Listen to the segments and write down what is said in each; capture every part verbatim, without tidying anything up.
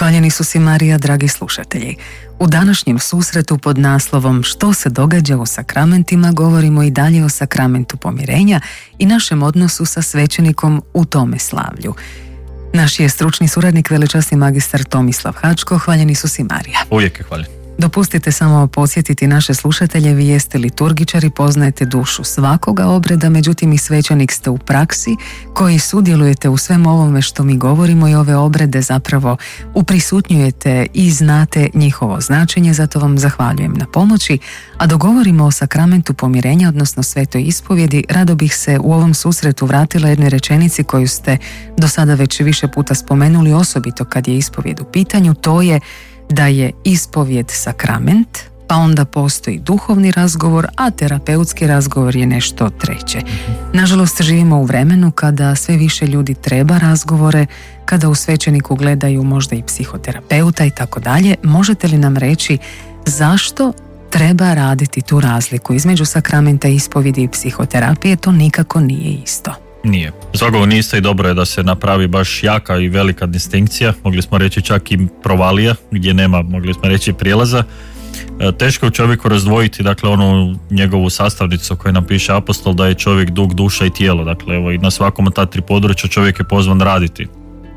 Hvaljeni su si Marija, dragi slušatelji. U današnjem susretu pod naslovom Što se događa u sakramentima govorimo i dalje o sakramentu pomirenja i našem odnosu sa svećenikom u tome slavlju. Naš je stručni suradnik veličasni magistar Tomislav Hačko. Hvaljeni su si Marija. Uvijek je hvaljen. Dopustite samo podsjetiti naše slušatelje, vi jeste liturgičari, poznajete dušu svakoga obreda, međutim i svećenik ste u praksi koji sudjelujete u svem ovome što mi govorimo i ove obrede zapravo uprisutnjujete i znate njihovo značenje, zato vam zahvaljujem na pomoći. A dok govorimo o sakramentu pomirenja, odnosno svetoj ispovjedi, rado bih se u ovom susretu vratila jednoj rečenici koju ste do sada već više puta spomenuli, osobito kad je ispovjed u pitanju, to je da je ispovjed sakrament, pa onda postoji duhovni razgovor, a terapeutski razgovor je nešto treće. Nažalost, živimo u vremenu kada sve više ljudi treba razgovore, kada u svećeniku gledaju možda i psihoterapeuta i tako dalje. Možete li nam reći zašto treba raditi tu razliku između sakramenta, ispovjedi i psihoterapije? To nikako nije isto. Nije. Svakako nije isto i dobro je da se napravi baš jaka i velika distinkcija, mogli smo reći čak i provalija, gdje nema, mogli smo reći, prijelaza. E, teško je čovjeku razdvojiti, dakle, onu njegovu sastavnicu koju nam piše apostol, da je čovjek duh, duša i tijelo. Dakle, evo, i na svakom od ta tri područja čovjek je pozvan raditi.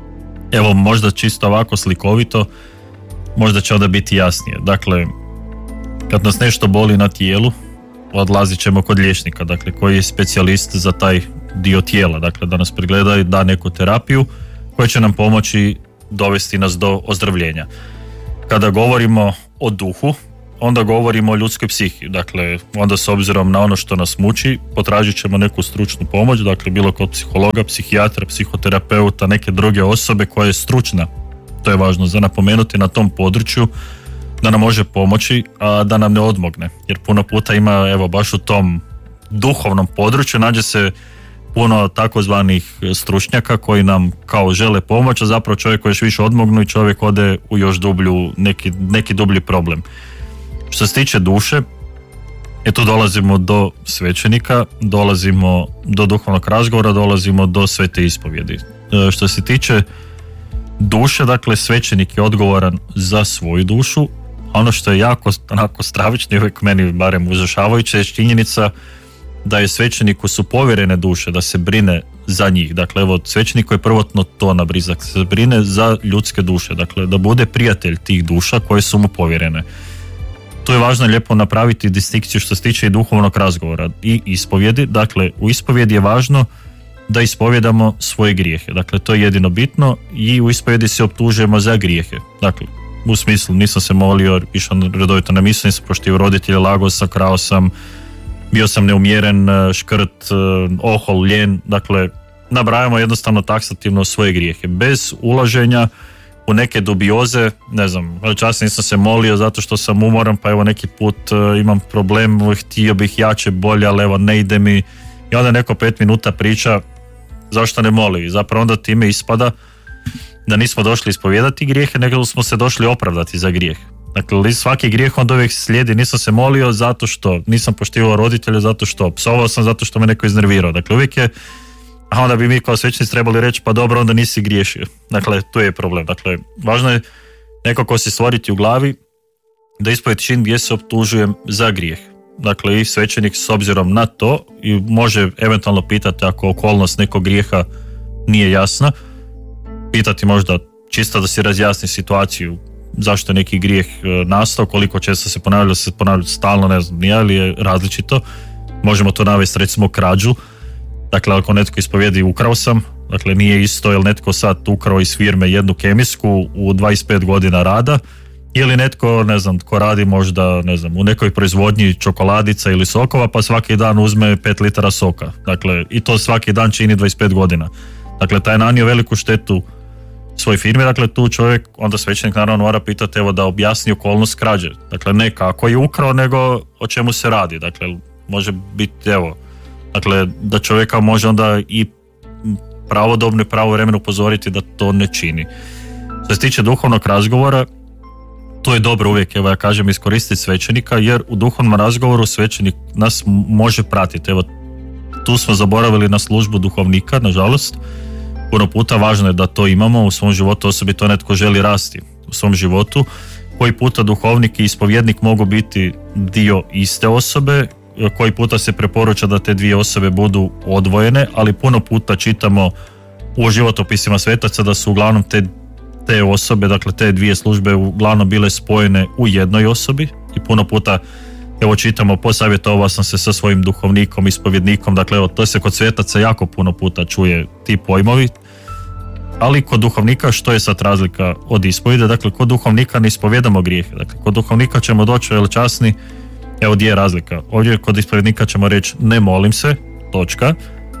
Evo, možda čisto ovako slikovito, možda će onda biti jasnije. Dakle, kad nas nešto boli na tijelu, odlazit ćemo kod liječnika, dakle, koji je specijalist za taj dio tijela, dakle, da nas pregleda i da neku terapiju koja će nam pomoći dovesti nas do ozdravljenja. Kada govorimo o duhu, onda govorimo o ljudskoj psihi, dakle, onda s obzirom na ono što nas muči, potražit ćemo neku stručnu pomoć, dakle, bilo kod psihologa, psihijatra, psihoterapeuta, neke druge osobe koja je stručna, to je važno za napomenuti, na tom području, da nam može pomoći, a da nam ne odmogne, jer puno puta ima, evo, baš u tom duhovnom području nađe se puno takozvanih stručnjaka koji nam kao žele pomoći, a zapravo čovjek koji još više odmognu i čovjek ode u još dublju, neki, neki dublji problem. Što se tiče duše, i tu dolazimo do svećenika, dolazimo do duhovnog razgovora, dolazimo do svete ispovjedi. E, što se tiče duše, dakle, svećenik je odgovoran za svoju dušu, a ono što je jako onako stravično i uvijek meni barem užasavajuće je činjenica da je svećeniku su povjerene duše, da se brine za njih. Dakle, evo, svećeniku je prvotno to na brizak, se brine za ljudske duše, dakle, da bude prijatelj tih duša koje su mu povjerene. Tu je važno lijepo napraviti distinkciju što se tiče i duhovnog razgovora i ispovjedi. Dakle, u ispovjedi je važno da ispovjedamo svoje grijehe. Dakle, to je jedino bitno i u ispovjedi se optužujemo za grijehe. Dakle, u smislu, nisam se molio, išao redovito na misu, nisam poštivao roditelje, lagao sam, krao sam, bio sam neumjeren, škrt, ohol, ljen. Dakle, nabrajamo jednostavno taksativno svoje grijehe, bez ulaženja u neke dubioze. Ne znam, čas nisam se molio zato što sam umoran, pa evo neki put imam problem, htio bih jače, bolje, ali evo ne ide mi. I onda neko pet minuta priča zašto ne moli. I zapravo onda time ispada da nismo došli ispovijedati grijehe, nego smo se došli opravdati za grijeh. Dakle, svaki grijeh onda uvijek slijedi, nisam se molio zato što, nisam poštivao roditelje zato što, psovao sam zato što me neko iznervirao. Dakle, uvijek je, a onda bi mi kao svećenici trebali reći, pa dobro, onda nisi griješio. Dakle, tu je problem. Dakle, važno je nekako si stvoriti u glavi da ispovjed čin gdje se optužujem za grijeh. Dakle, i svećenik s obzirom na to i može eventualno pitati ako okolnost nekog grijeha nije jasna, pitati možda čisto da si razjasni situaciju zašto je neki grijeh nastao, koliko često se ponavljalo, se ponavljalo stalno, ne znam, nije, ali je različito. Možemo to navesti recimo krađu. Dakle, ako netko ispovjedi ukrao sam, dakle nije isto jel netko sad ukrao iz firme jednu kemijsku u dvadeset pet godina rada, ili netko, ne znam, ko radi možda, ne znam, u nekoj proizvodnji čokoladica ili sokova, pa svaki dan uzme pet litara soka. Dakle, i to svaki dan čini dvadeset pet godina. Dakle, taj je nanio veliku štetu svoj firmi, dakle tu čovjek, onda svećenik naravno mora pitati, evo, da objasni okolnost krađe. Dakle, ne kako je ukrao, nego o čemu se radi. Dakle, može biti, evo, dakle, da čovjeka može onda i pravodobno i pravovremeno upozoriti da to ne čini. Što se tiče duhovnog razgovora, to je dobro uvijek, evo ja kažem, iskoristiti svećenika, jer u duhovnom razgovoru svećenik nas može pratiti. Evo, tu smo zaboravili na službu duhovnika, nažalost. Puno puta važno je da to imamo u svom životu, osobito netko želi rasti u svom životu. Koji puta duhovnik i ispovjednik mogu biti dio iste osobe, koji puta se preporuča da te dvije osobe budu odvojene, ali puno puta čitamo u životopisima svetaca da su uglavnom te, te osobe, dakle te dvije službe uglavnom bile spojene u jednoj osobi i puno puta evo čitamo, posavjetovao sam se sa svojim duhovnikom, ispovjednikom, dakle evo to se kod svetaca jako puno puta čuje ti pojmovi, ali kod duhovnika što je sad razlika od ispovjede, dakle kod duhovnika ne ispovjedamo grijehe, dakle kod duhovnika ćemo doći jel časni, evo gdje je razlika, ovdje kod ispovjednika ćemo reći ne molim se, točka,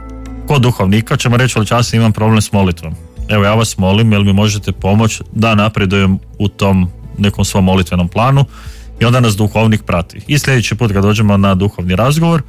kod duhovnika ćemo reći jel časni imam problem s molitvom, evo ja vas molim jel mi možete pomoći da napredujem u tom nekom svom molitvenom planu. I onda nas duhovnik prati. I sljedeći put kad dođemo na duhovni razgovor,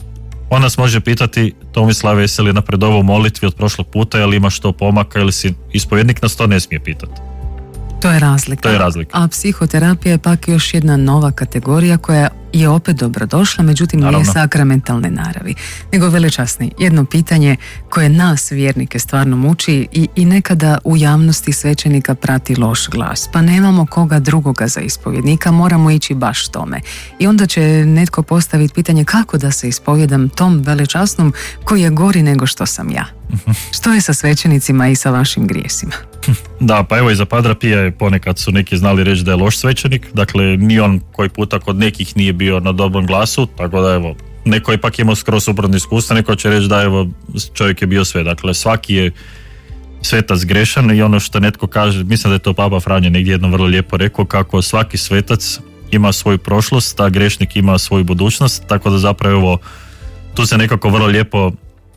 on nas može pitati Tomislave, jesi li napredovao u molitvi od prošlog puta, ili imaš što pomaka, ili si ispovjednik, nas to ne smije pitati. To je razlika. To je razlika. A psihoterapija je pak još jedna nova kategorija koja je opet dobrodošla, međutim Naravno. nije sakramentalne naravi. Nego velečasni, jedno pitanje koje nas vjernike stvarno muči i, i nekada u javnosti svećenika prati loš glas. Pa nemamo koga drugoga za ispovjednika, moramo ići baš tome. I onda će netko postaviti pitanje kako da se ispovjedam tom velečasnom koji je gori nego što sam ja. Što je sa svećenicima i sa vašim grijesima? Da, pa evo i za Padra Pija je ponekad su neki znali reći da je loš svećenik, dakle ni on koji puta kod nekih nije bio na dobrom glasu, tako da evo, neko je ipak imao skroz suprotno iskustvo, neko će reći da evo čovjek je bio sve, dakle svaki je svetac grešan i ono što netko kaže, mislim da je to Papa Franje negdje jedno vrlo lijepo rekao, kako svaki svetac ima svoju prošlost, a grešnik ima svoju budućnost, tako da zapravo evo, tu se nekako vrlo lijepo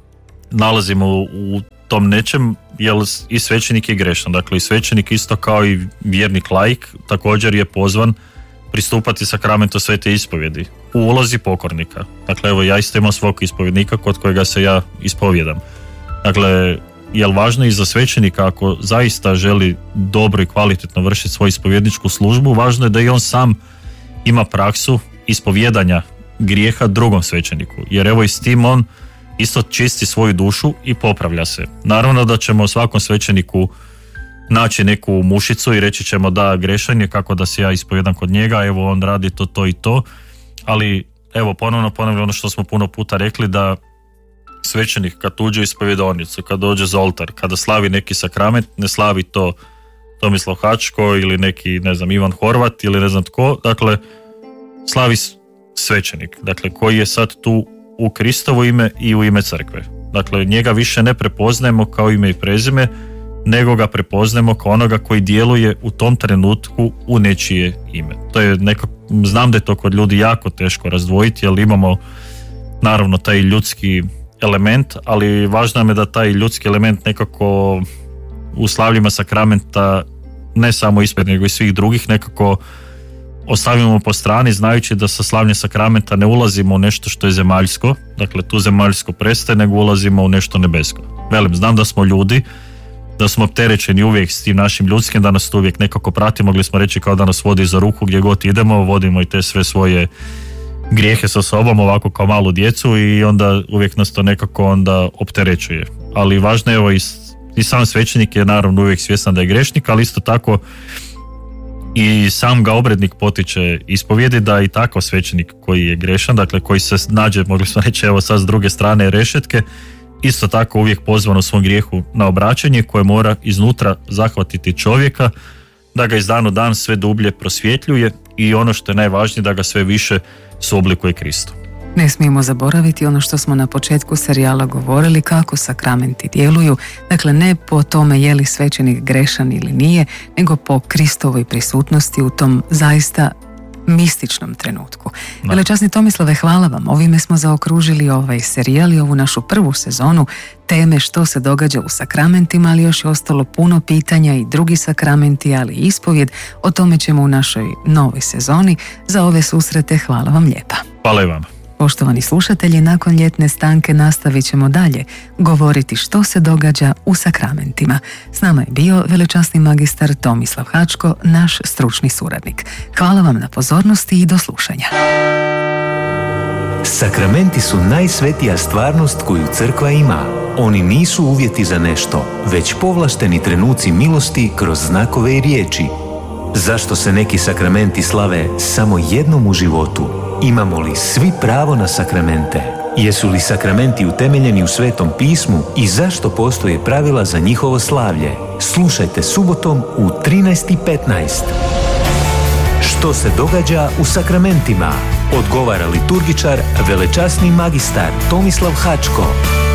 nalazimo u tom nečem, jer i svećenik je grešan, dakle i svećenik isto kao i vjernik laik također je pozvan pristupati sakramentu svete ispovjedi u ulozi pokornika. Dakle evo ja isto imam svog ispovjednika kod kojega se ja ispovjedam. Dakle, je važno i za svećenika ako zaista želi dobro i kvalitetno vršiti svoju ispovjedničku službu, važno je da i on sam ima praksu ispovjedanja grijeha drugom svećeniku, jer evo i s tim on isto čisti svoju dušu i popravlja se. Naravno da ćemo svakom svećeniku naći neku mušicu i reći ćemo da grešan je, kako da se ja ispovjedam kod njega, evo on radi to, to i to, ali evo ponovno ponavljam ono što smo puno puta rekli, da svećenik kad uđe u ispovjedonicu, kad dođe za oltar, kada slavi neki sakrament, ne slavi to Tomislav Hačko ili neki, ne znam, Ivan Horvat ili ne znam tko, dakle slavi svećenik, dakle koji je sad tu u Kristovo ime i u ime crkve. Dakle, njega više ne prepoznajemo kao ime i prezime, nego ga prepoznajemo kao onoga koji djeluje u tom trenutku u nečije ime. To je nekako, znam da je to kod ljudi jako teško razdvojiti, jer imamo naravno taj ljudski element, ali važno nam je da taj ljudski element nekako u slavljima sakramenta, ne samo ispred nego i svih drugih, nekako ostavimo po strani, znajući da sa slavljem sakramenta ne ulazimo u nešto što je zemaljsko, dakle tu zemaljsko prestaje, nego ulazimo u nešto nebesko. Velim, znam da smo ljudi, da smo opterećeni uvijek s tim našim ljudskim, da nas to uvijek nekako prati, mogli smo reći kao da nas vodi za ruku gdje god idemo, vodimo i te sve svoje grijehe sa sobom ovako kao malu djecu i onda uvijek nas to nekako onda opterećuje. Ali važno je, evo i, i sam svećenik je naravno uvijek svjestan da je grešnik, ali isto tako i sam ga obrednik potiče ispovjedi da i takav svećenik koji je grešan, dakle koji se nađe, mogli smo reći evo sad s druge strane rešetke, isto tako uvijek pozvan u svom grijehu na obraćanje koje mora iznutra zahvatiti čovjeka, da ga iz dana u dan sve dublje prosvjetljuje i ono što je najvažnije, da ga sve više suoblikuje Kristu. Ne smijemo zaboraviti ono što smo na početku serijala govorili, kako sakramenti djeluju, dakle ne po tome je li svećenik grešan ili nije, nego po Kristovoj prisutnosti u tom zaista mističnom trenutku. Velečasni Tomislave, hvala vam. Ovime smo zaokružili ovaj serijal i ovu našu prvu sezonu teme što se događa u sakramentima, ali još je ostalo puno pitanja i drugi sakramenti, ali i ispovjed. O tome ćemo u našoj novoj sezoni. Za ove susrete hvala vam lijepa. Hvala i vama. Poštovani slušatelji, nakon ljetne stanke nastavit ćemo dalje govoriti što se događa u sakramentima. S nama je bio velečasni magistar Tomislav Hačko, naš stručni suradnik. Hvala vam na pozornosti i do slušanja. Sakramenti su najsvetija stvarnost koju crkva ima. Oni nisu uvjeti za nešto, već povlašteni trenuci milosti kroz znakove i riječi. Zašto se neki sakramenti slave samo jednom u životu? Imamo li svi pravo na sakramente? Jesu li sakramenti utemeljeni u Svetom pismu i zašto postoje pravila za njihovo slavlje? Slušajte subotom u trinaest i petnaest. Što se događa u sakramentima? Odgovara liturgičar, velečasni magistar Tomislav Hačko.